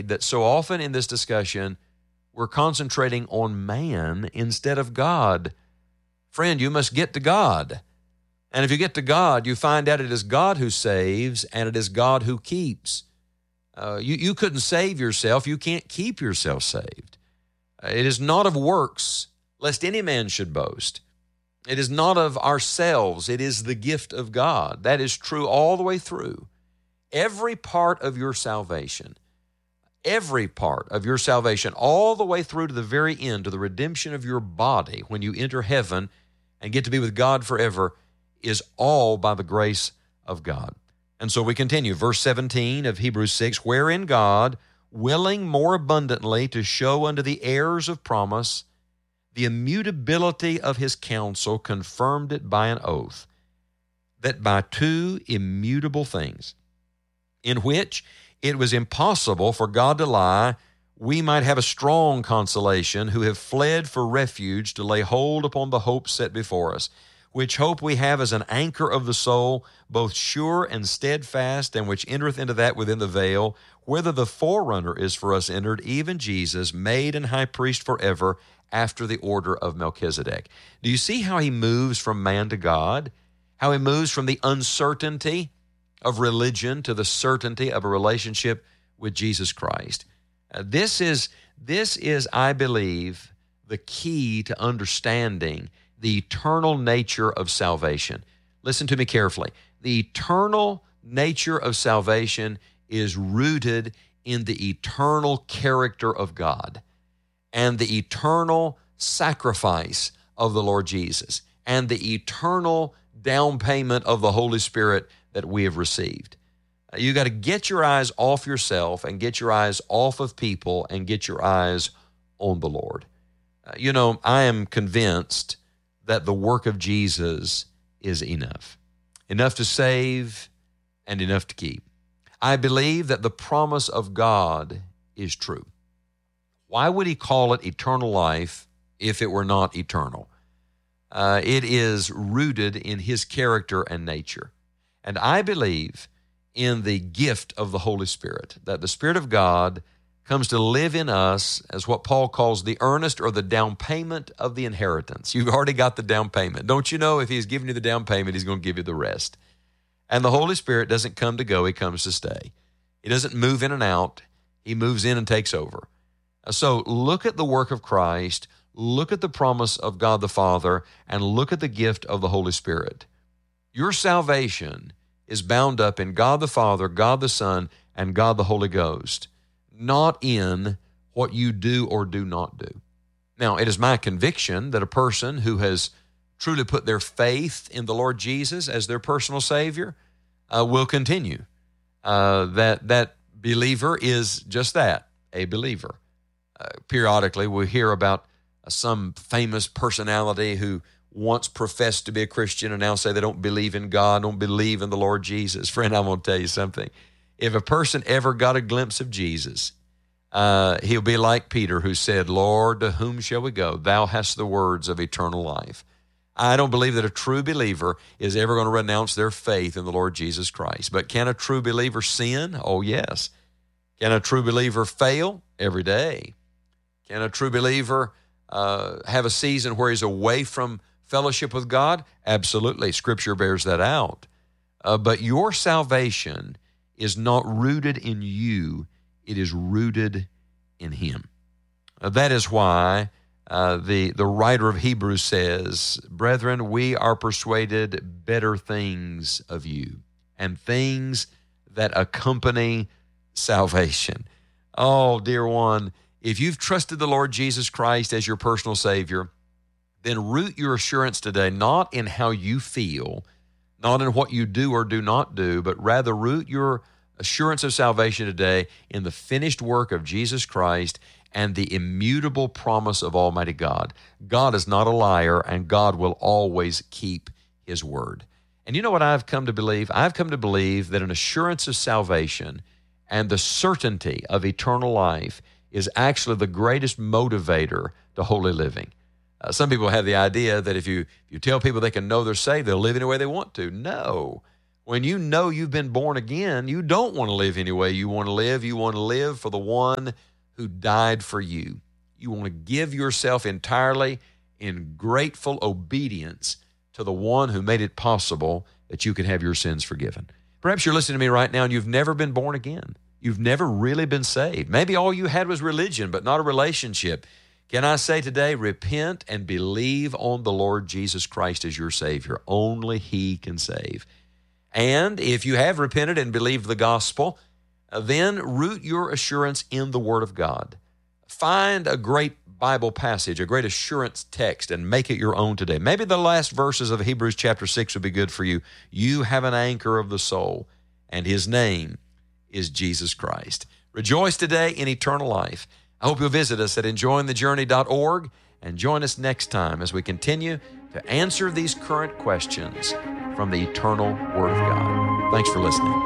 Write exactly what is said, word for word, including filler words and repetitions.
afraid that so often in this discussion, we're concentrating on man instead of God. Friend, you must get to God. And if you get to God, you find out it is God who saves and it is God who keeps. Uh, you, you couldn't save yourself. You can't keep yourself saved. Uh, it is not of works, lest any man should boast. It is not of ourselves. It is the gift of God. That is true all the way through. Every part of your salvation, every part of your salvation, all the way through to the very end, to the redemption of your body, when you enter heaven and get to be with God forever, is all by the grace of God. And so we continue. Verse seventeen of Hebrews six, wherein God, willing more abundantly to show unto the heirs of promise the immutability of his counsel, confirmed it by an oath, that by two immutable things, in which it was impossible for God to lie, we might have a strong consolation, who have fled for refuge to lay hold upon the hope set before us, which hope we have as an anchor of the soul, both sure and steadfast, and which entereth into that within the veil, whither the forerunner is for us entered, even Jesus, made an high priest forever, after the order of Melchizedek. Do you see how he moves from man to God? How he moves from the uncertainty of religion to the certainty of a relationship with Jesus Christ. Uh, this is, this is, I believe, the key to understanding the eternal nature of salvation. Listen to me carefully. The eternal nature of salvation is rooted in the eternal character of God and the eternal sacrifice of the Lord Jesus and the eternal down payment of the Holy Spirit that we have received. Uh, you got to get your eyes off yourself and get your eyes off of people and get your eyes on the Lord. Uh, you know, I am convinced that the work of Jesus is enough. Enough to save and enough to keep. I believe that the promise of God is true. Why would he call it eternal life if it were not eternal? Uh, it is rooted in his character and nature. And I believe in the gift of the Holy Spirit, that the Spirit of God comes to live in us as what Paul calls the earnest or the down payment of the inheritance. You've already got the down payment. Don't you know if he's giving you the down payment, he's going to give you the rest? And the Holy Spirit doesn't come to go, he comes to stay. He doesn't move in and out, he moves in and takes over. So look at the work of Christ, look at the promise of God the Father, and look at the gift of the Holy Spirit. Your salvation is bound up in God the Father, God the Son, and God the Holy Ghost, not in what you do or do not do. Now, it is my conviction that a person who has truly put their faith in the Lord Jesus as their personal Savior uh, will continue. Uh, that, that believer is just that, a believer. Uh, periodically, we hear about uh, some famous personality who once professed to be a Christian and now say they don't believe in God, don't believe in the Lord Jesus. Friend, I'm going to tell you something. If a person ever got a glimpse of Jesus, uh, he'll be like Peter, who said, Lord, to whom shall we go? Thou hast the words of eternal life. I don't believe that a true believer is ever going to renounce their faith in the Lord Jesus Christ. But can a true believer sin? Oh, yes. Can a true believer fail? Every day. Can a true believer uh, have a season where he's away from fellowship with God? Absolutely. Scripture bears that out. Uh, but your salvation is not rooted in you. It is rooted in him. Uh, that is why uh, the, the writer of Hebrews says, brethren, we are persuaded better things of you and things that accompany salvation. Oh, dear one, if you've trusted the Lord Jesus Christ as your personal Savior, then root your assurance today not in how you feel, not in what you do or do not do, but rather root your assurance of salvation today in the finished work of Jesus Christ and the immutable promise of Almighty God. God is not a liar, and God will always keep his word. And you know what I've come to believe? I've come to believe that an assurance of salvation and the certainty of eternal life is actually the greatest motivator to holy living. Uh, some people have the idea that if you, if you tell people they can know they're saved, they'll live any way they want to. No. When you know you've been born again, you don't want to live any way you want to live. You want to live for the one who died for you. You want to give yourself entirely in grateful obedience to the one who made it possible that you could have your sins forgiven. Perhaps you're listening to me right now and you've never been born again. You've never really been saved. Maybe all you had was religion, but not a relationship. Can I say today, repent and believe on the Lord Jesus Christ as your Savior. Only He can save. And if you have repented and believed the gospel, then root your assurance in the Word of God. Find a great Bible passage, a great assurance text, and make it your own today. Maybe the last verses of Hebrews chapter six would be good for you. You have an anchor of the soul, and His name is Jesus Christ. Rejoice today in eternal life. I hope you'll visit us at enjoying the journey dot org and join us next time as we continue to answer these current questions from the eternal Word of God. Thanks for listening.